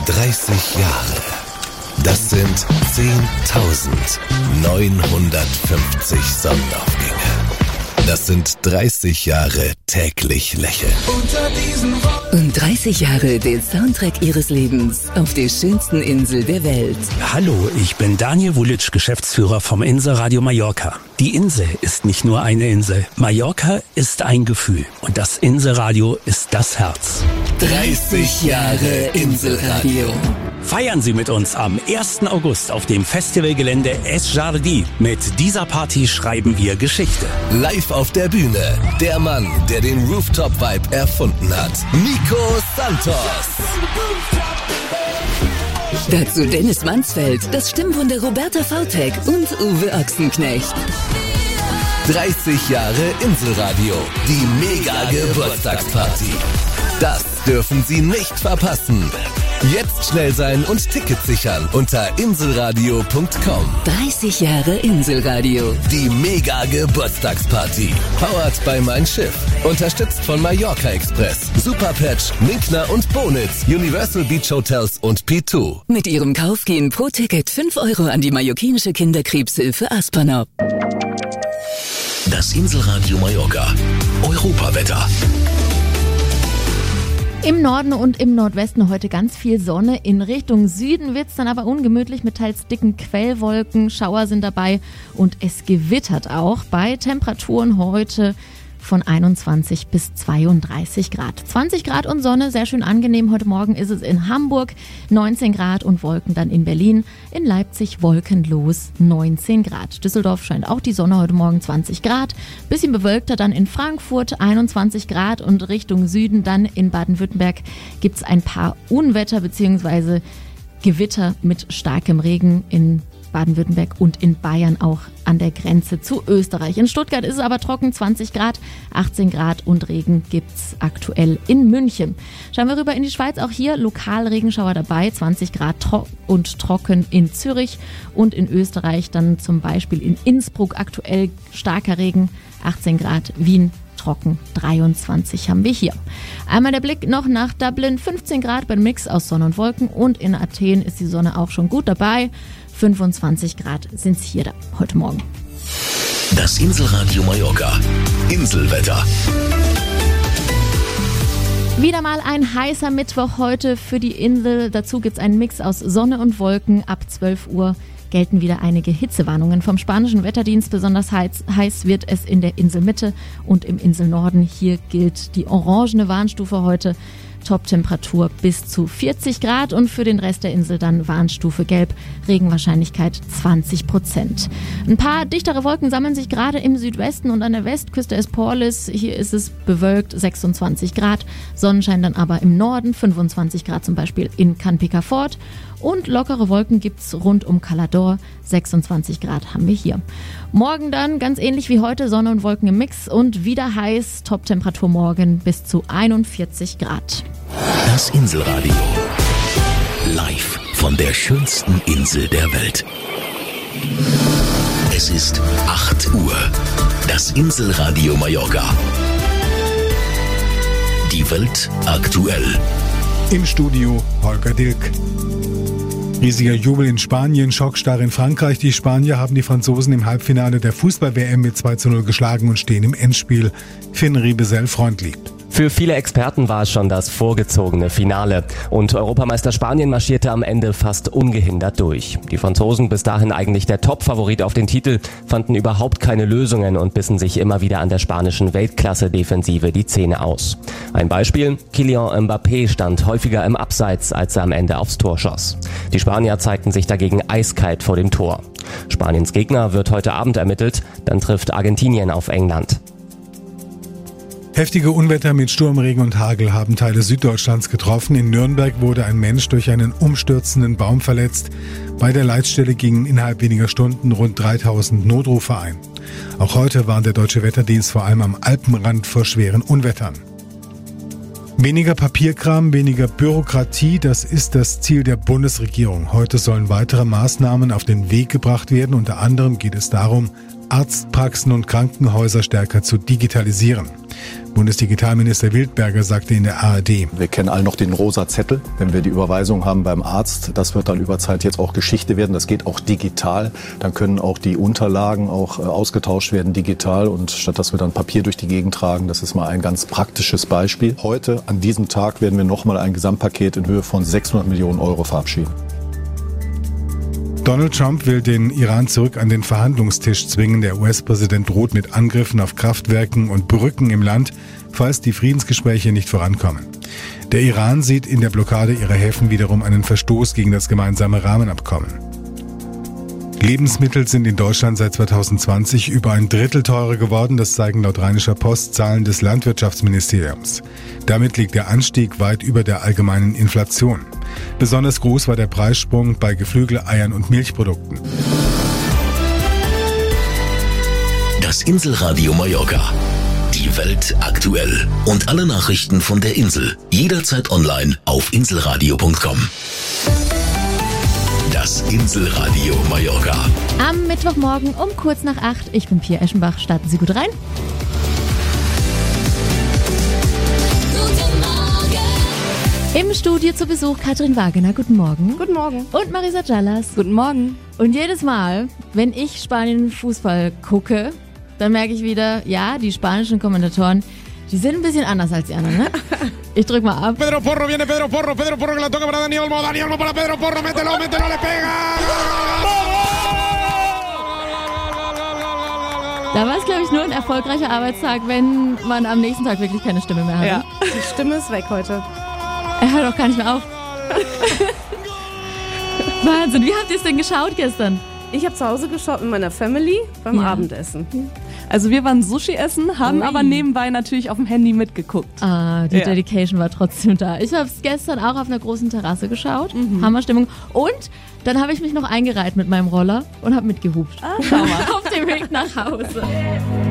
30 Jahre. Das sind 10.950 Sonnenaufgänge. Das sind 30 Jahre täglich lächeln. Und 30 Jahre den Soundtrack Ihres Lebens auf der schönsten Insel der Welt. Hallo, ich bin Daniel Vulic, Geschäftsführer vom Inselradio Mallorca. Die Insel ist nicht nur eine Insel. Mallorca ist ein Gefühl. Und das Inselradio ist das Herz. 30 Jahre Inselradio. Feiern Sie mit uns am 1. August auf dem Festivalgelände Es Jardí. Mit dieser Party schreiben wir Geschichte. Live auf der Bühne, der Mann, der den Rooftop-Vibe erfunden hat. Nico Santos. Dazu Dennis Mansfeld, das Stimmwunder Roberta Vautek und Uwe Ochsenknecht. 30 Jahre Inselradio, die Mega-Geburtstagsparty. Das dürfen Sie nicht verpassen. Jetzt schnell sein und Tickets sichern unter inselradio.com. 30 Jahre Inselradio. Die Mega-Geburtstagsparty. Powered by Mein Schiff. Unterstützt von Mallorca Express, Superpatch, Minkner und Bonitz, Universal Beach Hotels und P2. Mit Ihrem Kauf gehen pro Ticket 5 Euro an die mallorquinische Kinderkrebshilfe Aspernau. Das Inselradio Mallorca. Europawetter. Im Norden und im Nordwesten heute ganz viel Sonne. In Richtung Süden wird's dann aber ungemütlich mit teils dicken Quellwolken. Schauer sind dabei und es gewittert auch bei Temperaturen heute von 21 bis 32 Grad. 20 Grad und Sonne, sehr schön angenehm. Heute Morgen ist es in Hamburg 19 Grad und Wolken dann in Berlin. In Leipzig wolkenlos 19 Grad. Düsseldorf scheint auch die Sonne heute Morgen 20 Grad. Bisschen bewölkter dann in Frankfurt 21 Grad und Richtung Süden dann in Baden-Württemberg gibt's ein paar Unwetter bzw. Gewitter mit starkem Regen in Baden-Württemberg und in Bayern auch an der Grenze zu Österreich. In Stuttgart ist es aber trocken, 20 Grad, 18 Grad und Regen gibt's aktuell in München. Schauen wir rüber in die Schweiz, auch hier lokal Regenschauer dabei, 20 Grad und trocken in Zürich und in Österreich dann zum Beispiel in Innsbruck aktuell starker Regen, 18 Grad, Wien trocken, 23 haben wir hier. Einmal der Blick noch nach Dublin, 15 Grad beim Mix aus Sonne und Wolken und in Athen ist die Sonne auch schon gut dabei. 25 Grad sind es hier da heute Morgen. Das Inselradio Mallorca. Inselwetter. Wieder mal ein heißer Mittwoch heute für die Insel. Dazu gibt es einen Mix aus Sonne und Wolken. Ab 12 Uhr gelten wieder einige Hitzewarnungen vom spanischen Wetterdienst. Besonders heiß wird es in der Inselmitte und im Inselnorden. Hier gilt die orangene Warnstufe heute. Top-Temperatur bis zu 40 Grad und für den Rest der Insel dann Warnstufe Gelb, Regenwahrscheinlichkeit 20%. Ein paar dichtere Wolken sammeln sich gerade im Südwesten und an der Westküste Esporles. Hier ist es bewölkt, 26 Grad, Sonnenschein dann aber im Norden, 25 Grad zum Beispiel in Can Picafort und lockere Wolken gibt's rund um Calador, 26 Grad haben wir hier. Morgen dann ganz ähnlich wie heute, Sonne und Wolken im Mix und wieder heiß, Top-Temperatur morgen bis zu 41 Grad. Das Inselradio. Live von der schönsten Insel der Welt. Es ist 8 Uhr. Das Inselradio Mallorca. Die Welt aktuell. Im Studio Holger Dilk. Riesiger Jubel in Spanien, Schockstarre in Frankreich. Die Spanier haben die Franzosen im Halbfinale der Fußball-WM mit 2:0 geschlagen und stehen im Endspiel. Finn Riebesell freundlich. Für viele Experten war es schon das vorgezogene Finale. Und Europameister Spanien marschierte am Ende fast ungehindert durch. Die Franzosen, bis dahin eigentlich der Top-Favorit auf den Titel, fanden überhaupt keine Lösungen und bissen sich immer wieder an der spanischen Weltklasse-Defensive die Zähne aus. Ein Beispiel: Kylian Mbappé stand häufiger im Abseits, als er am Ende aufs Tor schoss. Die Spanier zeigten sich dagegen eiskalt vor dem Tor. Spaniens Gegner wird heute Abend ermittelt, dann trifft Argentinien auf England. Heftige Unwetter mit Sturmregen und Hagel haben Teile Süddeutschlands getroffen. In Nürnberg wurde ein Mensch durch einen umstürzenden Baum verletzt. Bei der Leitstelle gingen innerhalb weniger Stunden rund 3000 Notrufe ein. Auch heute warnt der Deutsche Wetterdienst vor allem am Alpenrand vor schweren Unwettern. Weniger Papierkram, weniger Bürokratie, das ist das Ziel der Bundesregierung. Heute sollen weitere Maßnahmen auf den Weg gebracht werden. Unter anderem geht es darum, Arztpraxen und Krankenhäuser stärker zu digitalisieren. Bundesdigitalminister Wildberger sagte in der ARD: Wir kennen alle noch den rosa Zettel, wenn wir die Überweisung haben beim Arzt. Das wird dann über Zeit jetzt auch Geschichte werden. Das geht auch digital. Dann können auch die Unterlagen auch ausgetauscht werden digital. Und statt dass wir dann Papier durch die Gegend tragen, das ist mal ein ganz praktisches Beispiel. Heute, an diesem Tag, werden wir nochmal ein Gesamtpaket in Höhe von 600 Millionen Euro verabschieden. Donald Trump will den Iran zurück an den Verhandlungstisch zwingen. Der US-Präsident droht mit Angriffen auf Kraftwerken und Brücken im Land, falls die Friedensgespräche nicht vorankommen. Der Iran sieht in der Blockade ihrer Häfen wiederum einen Verstoß gegen das gemeinsame Rahmenabkommen. Lebensmittel sind in Deutschland seit 2020 über ein Drittel teurer geworden. Das zeigen laut Rheinischer Post Zahlen des Landwirtschaftsministeriums. Damit liegt der Anstieg weit über der allgemeinen Inflation. Besonders groß war der Preissprung bei Geflügel, Eiern und Milchprodukten. Das Inselradio Mallorca. Die Welt aktuell. Und alle Nachrichten von der Insel. Jederzeit online auf inselradio.com. Das Inselradio Mallorca. Am Mittwochmorgen um kurz nach 8. Ich bin Pia Eschenbach. Starten Sie gut rein. Im Studio zu Besuch Katrin Wagener. Guten Morgen. Guten Morgen. Und Marisa Callas. Guten Morgen. Und jedes Mal, wenn ich Spanien-Fußball gucke, dann merke ich wieder, ja, die spanischen Kommentatoren, die sind ein bisschen anders als die anderen, ne? Ich drück mal ab. Pedro Porro, viene Pedro Porro que la toca para Dani Olmo para Pedro Porro, mételo, le pega. Da war es, glaube ich, nur ein erfolgreicher Arbeitstag, wenn man am nächsten Tag wirklich keine Stimme mehr hat. Ja, die Stimme ist weg heute. Er hört auch gar nicht mehr auf. Wahnsinn, wie habt ihr es denn geschaut gestern? Ich habe zu Hause geschaut mit meiner Family beim Abendessen. Also wir waren Sushi essen, haben aber nebenbei natürlich auf dem Handy mitgeguckt. Ah, die Dedication war trotzdem da. Ich habe es gestern auch auf einer großen Terrasse geschaut. Hammerstimmung. Und dann habe ich mich noch eingereiht mit meinem Roller und habe mitgehupt. Ah, schau mal. Auf dem Weg nach Hause.